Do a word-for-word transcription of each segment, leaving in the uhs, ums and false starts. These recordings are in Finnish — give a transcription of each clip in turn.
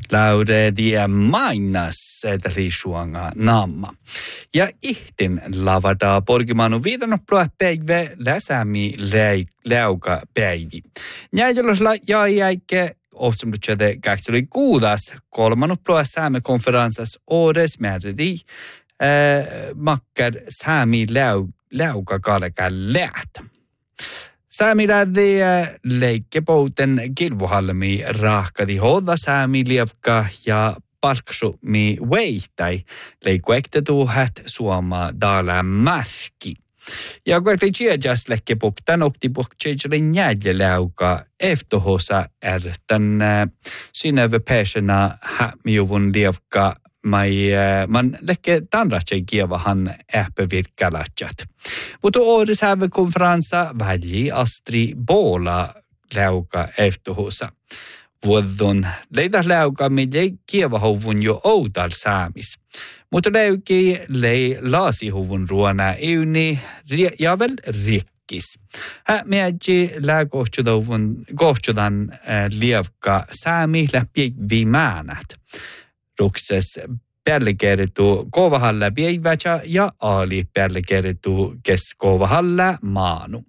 Laure dia mainas riisuanga namma. Ja ihtin lavada porgimanu viitannut ploa päivä läsämi läuka päivi. Näjällä jäi äikä ohtsamlutsade kähtseli kuudas kolmannut ploa sääme konferenssas åres määridi äh, makkar säämi läuka kalka läht. Säämilädi leikkepouten kilvuhallemi rahkadi hoda säämi lievka ja palksu mi weihtai leikkuektetu hät suoma daala märki. Ja kun ei tiedas leikkepouktan oktipuok tjejdjeli njädje läuka eftohosa är den synävä persona hämiuvun lievka mai man lekke tanratse kievahan äppävirkkalatjat. Mutta årets hävkonferenssa välji Astri Bola läuka eftohusa. Vuodon leida läuka mille kievahovun jo outal saamis. Mutta läuki lei laasihuvun ruona euni ja vel rikkis. Hä miedji läukohtjudan lievka saami läpi viimäänät. Rukses pärlekertu Kovahalla päivätsä ja aali pärlekertu kes Kovahalla maanu.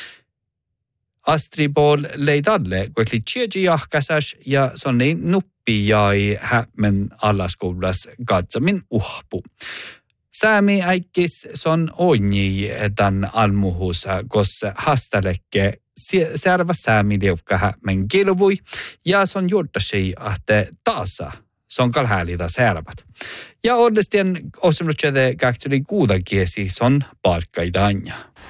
Astri Bol leidalle, kun oli tjeji jahkasas ja sonni nuppi jäi hämmen alaskoulas katsomin uhpu. Säämi äikkis son onni tämän almuhusa, koska hastalekke särvä säämi liukka hämmen kilvui ja son juurtasi, että taasa. Se on kalhäälitä särvät. Ja ollestien osimlutsede kähteli kuudakiesi son parkkaidanja.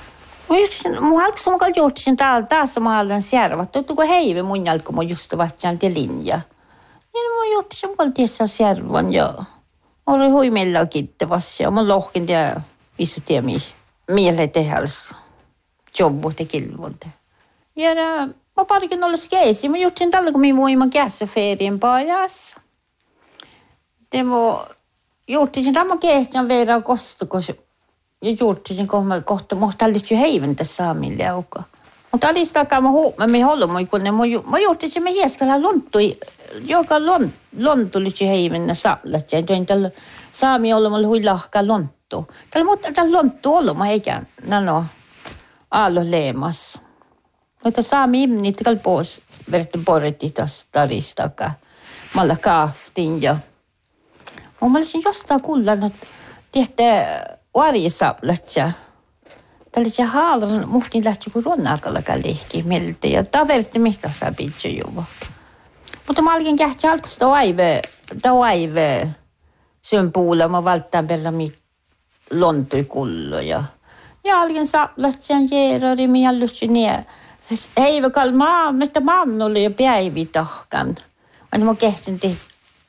Mun alkoi mun kalli juurtisin täällä taas mä haluan särvät. Tuttuko heive mun alkoi mun just vahtsaan te linja. Ja mun juurtisin mun kalli tiessä särvän ja oli huimella kiittävässä ja mun lohkin ja visu tiemi mieleen tehäls jobbu te kilvunte. Ja mä parkin olla skeisi. Mä juurtisin tällä kun minun voiman kässä ferien pajassa. Det var gjort i sin damma kehtjan vera kosta, kun ja gjort i sin kohta mohta allis ju heiven tässä saamille auka. Mutta allis takaa mä huumme me holmoi, kun ne mä gjort i sin me hieskalla lontui, joka lont lontullis ju heiven sallat. Ja toin tällä saami olomalla hui lahka lonttu. Tällä mutta tällä lonttu oloma eikä nano aalo leemas. Mutta saami imnit kalpoos verta porretti tässä taristaka. Malla kaaftin ja mä olisin jostain kuullut, että tehtä varjisaplatja. Tällaisia haalan muhtin lähti kun ruonnaakallakaan lehki meiltä ja taverti mistä saa pitää juva. Mutta mä olin kähtsä alkuista aive, aive sen puolella mä valtaan perä mi lontui kullo ja ja olin saplatjan jerori mi allusti nie. Heive kalmaa, mistä maam oli jo päivi tahkan. Mä kähtsin tehty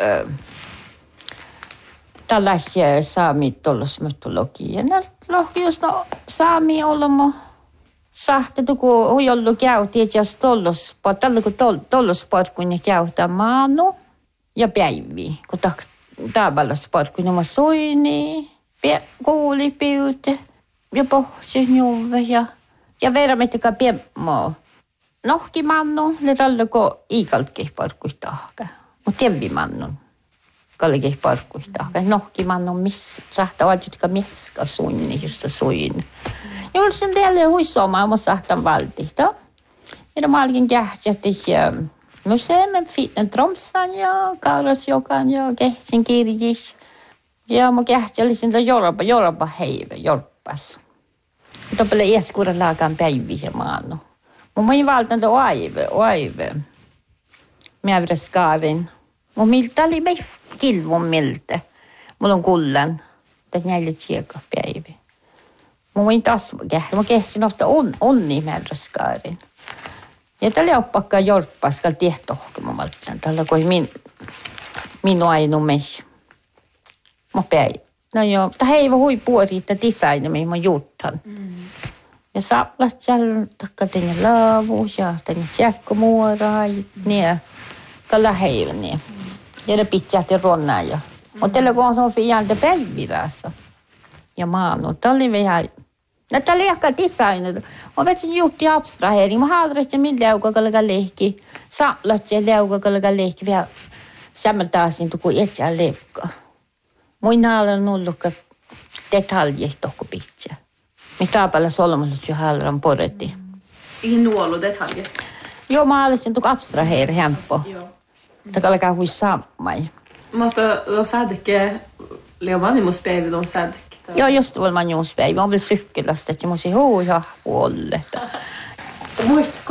tällaisia saami tollos mytologia. Nä lohki jos no saami olmo sahtettu kun huijollu käytti et jos tollos pa tällä kun tollos parkun käyttää maanu ja päivi kun ta taaballas parkun oma soini pie kuuli piute ja pohti juve ja ja vermetka piemmo nohki mannu le tällä kun ikaltki parkuistahka mut tembi mannun kallikih parkkuista. Nohkiman on missä, sahtaa vajutka meska suinni, justa suin. Ja oli sen teille huissomaa, mä sahtan valtista. Ja mä olin kähtsät, että museemen fitnen Tromsan ja Karasjokan ja kehtsin kirjis. Ja mä kähtsällisin tämän Jorpa, Jorpa heive, Jorpas. Mutta paljon iäskuuden laakaan päiviä maannu. Mä olin valtan tämän aive, aive. Mä olen skaarin. Mun miltä oli me kilvun miltä. Mulla on kullan. Tätä näille tsieka päivi. Mun voin taas kähdä. Mä kehtsin ofta on, onni määräskaarin. Ja tällä on oppakkaan jorppaskal tiehtohkema valtaan. Tällä kui min, minu ainu meihin. Mä päivi. No joo, tämä ei voi hui puolitta design, mihin mä juuttan. Mm. Ja saplat siellä takka tänne laavuus ja tänne tjäkkomuoraa. Niin, kalla heivän niin. Ja det pitsähti ruonnaa ja. Och tällä kun on så fijalta päivirassa. Ja maanu, tämä oli vähän. No tämä oli ehkä design. Mä vetsin juuri abstrahering. Mä haluaisin, että minä leuka kalka lehki. Saplat ja leuka kalka lehki. Vähän Samma taas niin kuin etsä leukka. Muina on ollut detaljeista tohko pitää. Mitä paljon solmannut jo halran poretti. Ihan nuolu detalje. Joo, mä haluaisin tuko abstraheeri hämppo. Joo. Tämä alkaa hui sammai. Mutta on säädäkään, liian vanhimmuspäivät on säädäkään. Joo, just vanhimmuspäivä. Mä olen sykkelästä, että mä olisin huuja puolelle. Muitko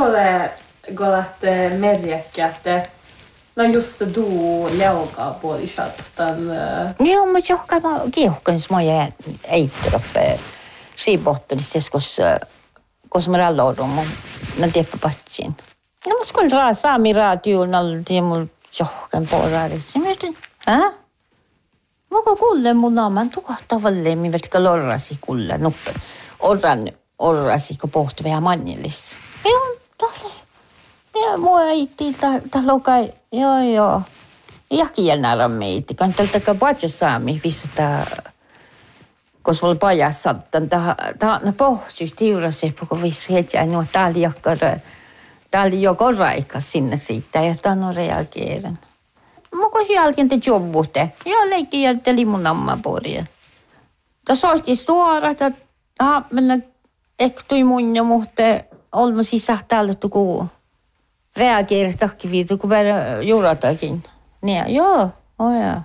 te merjäkkä, että no just du leukaa puoli sattan? Joo, mutta johonkin mä kiuhkan, jos mä jään eitteroppe siibottelissa, koska mä ralloudun mun tiepä patsiin. No, mä skulle raa saami raatioon alla, ja mulla johonkin poraarissa. Mä justin, hä? Mä kuulee mun naaman tuohtavalleen, mä vetkä lorrasi kuulee nuppe. Orran orrasi, kun pohti vähän mannilissa. Joo, tolle. Ja mua äiti, ta lokai, joo joo. Jaki jännäärän meitä, kan tältä paitsi saami vissuta, koska mulla pajas sattan, ta no pohtis tiurasi, kun vissu hetsä, no tää oli jakkara, tää oli joko raikas sinne siitä, ja tää on reageeran. Mä kun jälkeen te jobbutte, ja leikki jätteli mun ammaporia. Ta soisti suora, ta haapmella ektui mun ja muhte, olma sisään täällä tukuu. Reageeri takkiviitu, kun vielä juuratakin. Niin, joo, oja.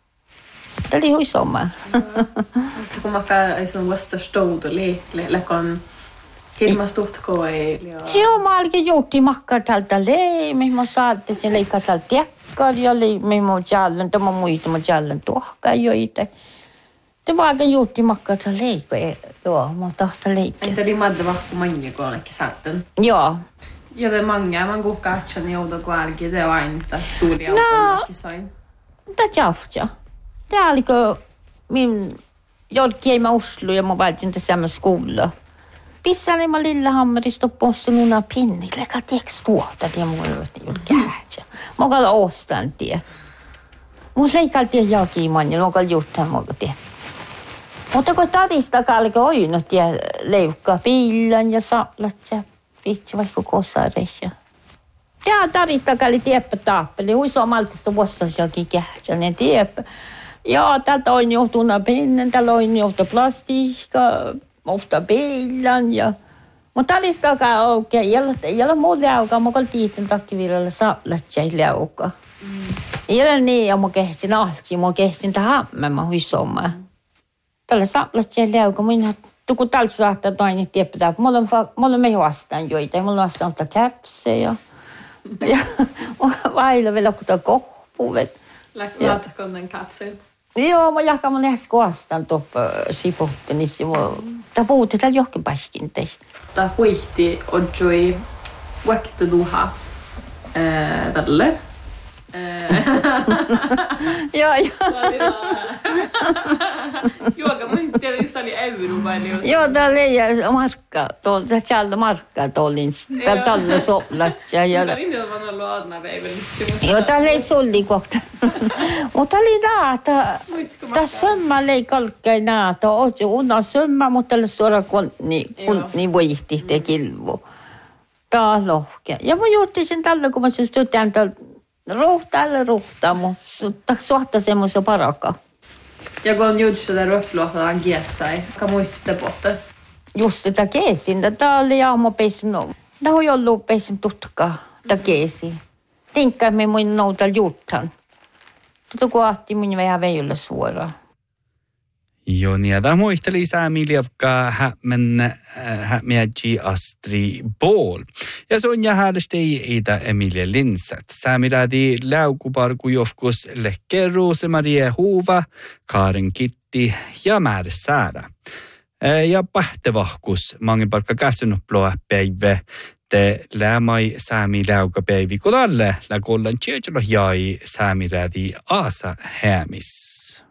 Tämä oli huisomma. Mutta kun mä käyn vasta stouduli, lekon hirmas tutkoi. Joo, mä olikin juutti makkaa tältä leimi. Mä saatte sen leikkaa tältä tekkar ja leimi mun jälleen. Tämä muista mun jälleen tuohkaa jo itse. Det var aika juutti makkaa tältä leikkaa. Joo, mä tahta leikkaa. Entä oli madda vahku mange kollekin satten? Joo. Ja det är många man går katchen i och då går det det var inte stor jag och design. Det jafja. Det är alltså min jag gick med Oslo jag var inte samma skola. Pissade med Lillehammer stod på så några pinnar lägga text då där det måste ju käja. Mågal ostan det. Mun leikalti jokin man ja mågal gjort det mågal det. Mutta kun tadista kalko oinut ja leukka pillan ja sallat ja vitsi vaikka kosareissa. Ja tarista kalli tieppä taappeli. Huiso malkista vuostas jokin kähtsäinen tieppä. Ja tältä on johtuna pinnen, täällä on johtu plastiikka, ofta pillan ja... Mutta tarista kalli oikein. Ei ole muu leuka, mä kalli tiitten takkivirralla sallat jäi leuka. Ei ole niin, ja mä kehtsin altsi, mä kehtsin tähän mä huisomaan. Tällä sallat jäi leuka, minä... Kun tältä saattaa toinen tiedä, mulla on, mulla on me vastaan joita, mulla on vastaan käpsejä ja vailla vielä kun tämä kohpuvet. Laitatko den käpsen? Joo, mä jahkan mun äsken vastaan tuoppa sipottenissa. Tämä puhutte täällä johonkin paskin teissä. Tämä huihti ojoi vuokta duha tälle. Joo, joo. Juoka, mä en tiedä, jos oli euro vai niin. Joo, täällä ei markkaa. Täällä täällä markkaa tuollin. Täällä tällä soplat. Mä niin on vaan ollut aadna päivän. Joo, täällä ei sulli kohta. Mutta oli naata. Tää sömmä ei kalkkei naata. Ootsi unna sömmä, mutta tällä suora kunni voihti te kilvu. Tää on lohkea. Ja mä juurtin sen tällä, kun mä siis tytään täällä ruhtaalle ruhtaamu. Suhta semmoisen paraka. Ja kun on juuri sitä röfluotaan kiessäi, ka muistutte pohta? Just tätä keesin. Tätä oli jaamo peisin. Tämä on ollut peisin tutkaa. Tätä keesi. Tinkkaamme mun nouta juuttan. Tätä kun ahti mun vähän veijulle suoraan. Joo, niin tämä muisteli Sami Lievka hämmen hämmiäji Astri Bool. Ja se on jähällisesti itä Emilia Linsat. Sami räädi läukuparku jofkus Lekke Roose-Marie Huva, Karen Kitti ja Määrä Säädä. Ja pähtevahkus mangin parkka käsynuploa päivä. Te lämai Sami läukapäivi kodalle, läkollan tjeitsalo jäi Sami räädi Aasa hämis.